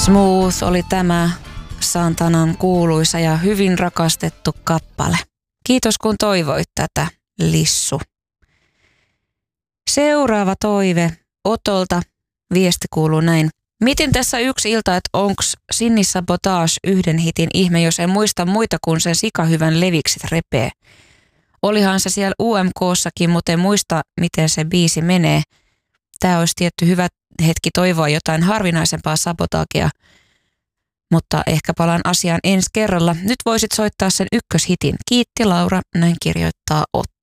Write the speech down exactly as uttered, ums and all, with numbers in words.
Smooth oli tämä Santanan kuuluisa ja hyvin rakastettu kappale. Kiitos kun toivoit tätä, Lissu. Seuraava toive Otolta. Viesti kuuluu näin. Mietin tässä yksi ilta, että onks Sinni Sabotage yhden hitin ihme, jos en muista muita kuin sen sikahyvän leviksit repee. Olihan se siellä U M K:ssakin, mutta en muista, miten se biisi menee. Tää olisi tietty hyvä hetki toivoa jotain harvinaisempaa sabotagea, mutta ehkä palaan asiaan ensi kerralla. Nyt voisit soittaa sen ykköshitin. Kiitti Laura, näin kirjoittaa Otto.